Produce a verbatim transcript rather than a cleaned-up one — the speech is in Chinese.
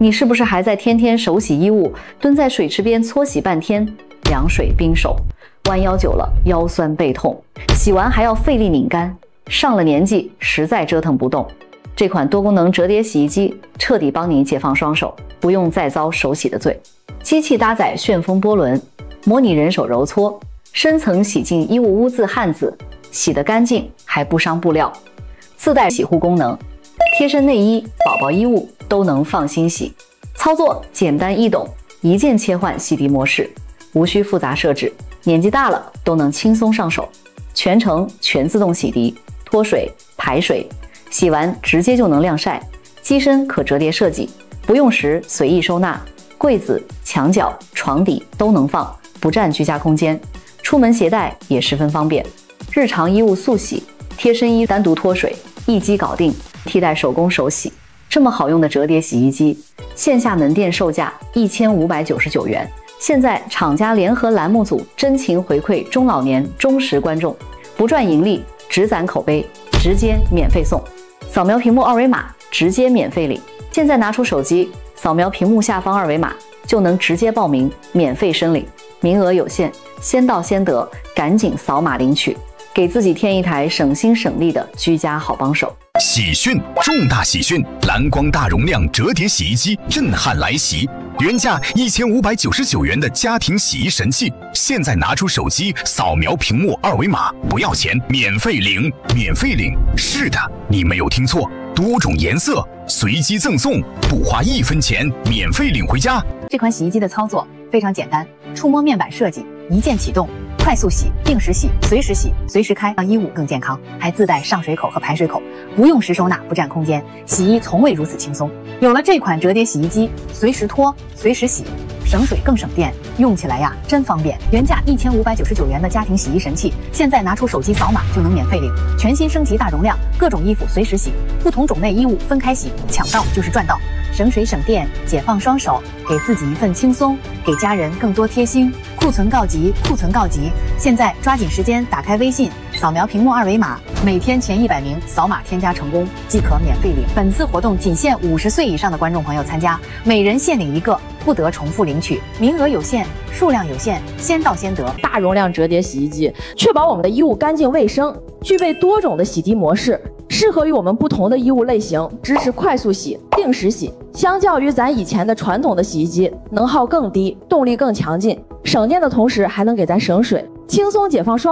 你是不是还在天天手洗衣物，蹲在水池边搓洗半天，凉水冰手，弯腰久了腰酸背痛，洗完还要费力拧干，上了年纪实在折腾不动。这款多功能折叠洗衣机彻底帮你解放双手，不用再遭手洗的罪。机器搭载旋风波轮，模拟人手揉搓，深层洗净衣物污渍汗渍，洗得干净还不伤布料。自带洗护功能，贴身内衣、宝宝衣物都能放心洗。操作简单易懂，一键切换洗涤模式，无需复杂设置，年纪大了都能轻松上手。全程全自动洗涤、脱水、排水，洗完直接就能晾晒。机身可折叠设计，不用时随意收纳，柜子、墙角、床底都能放，不占居家空间。出门携带也十分方便。日常衣物速洗，贴身衣单独脱水，一机搞定，替代手工手洗。这么好用的折叠洗衣机，线下门店售价一千五百九十九元。现在厂家联合栏目组真情回馈中老年忠实观众，不赚盈利，只攒口碑，直接免费送。扫描屏幕二维码，直接免费领。现在拿出手机，扫描屏幕下方二维码，就能直接报名，免费申领。名额有限，先到先得，赶紧扫码领取，给自己添一台省心省力的居家好帮手。 喜讯，重大喜讯！蓝光大容量折叠洗衣机震撼来袭，原价一千五百九十九元的家庭洗衣神器，现在拿出手机扫描屏幕二维码，不要钱，免费领，免费领！是的，你没有听错，多种颜色随机赠送，不花一分钱，免费领回家。 这款洗衣机的操作非常简单，触摸面板设计，一键启动。快速洗、定时洗、随时洗、随时开，让衣物更健康，还自带上水口和排水口，不用时收纳，不占空间，洗衣从未如此轻松。有了这款折叠洗衣机，随时脱，随时洗，省水更省电，用起来呀真方便。原价一千五百九十九元的家庭洗衣神器，现在拿出手机扫码就能免费领，全新升级大容量，各种衣服随时洗，不同种类衣物分开洗，抢到就是赚到，省水省电，解放双手，给自己一份轻松，给家人更多贴心。库存告急，库存告急！现在抓紧时间打开微信，扫描屏幕二维码，每天前一百名扫码添加成功即可免费领。本次活动仅限五十岁以上的观众朋友参加，每人限领一个，不得重复领取，名额有限，数量有限，先到先得。 大容量折叠洗衣机，确保我们的衣物干净卫生，具备多种的洗涤模式，适合于我们不同的衣物类型，支持快速洗、定时洗。相较于咱以前的传统的洗衣机，能耗更低，动力更强劲，省电的同时还能给咱省水，轻松解放双